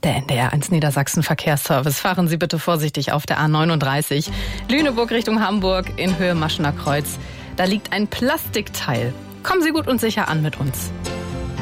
Der NDR1 Niedersachsen Verkehrsservice. Fahren Sie bitte vorsichtig auf der A39. Lüneburg Richtung Hamburg in Höhe Maschener Kreuz. Da liegt ein Plastikteil. Kommen Sie gut und sicher an mit uns.